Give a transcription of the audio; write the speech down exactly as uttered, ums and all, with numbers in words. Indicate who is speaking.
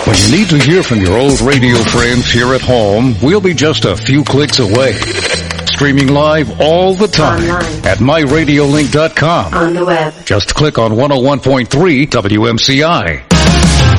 Speaker 1: When you need to hear from your old radio friends here at home, we'll be just a few clicks away. Streaming live all the time online at my radio link dot com.
Speaker 2: On the web.
Speaker 1: Just click on one oh one point three W M C I.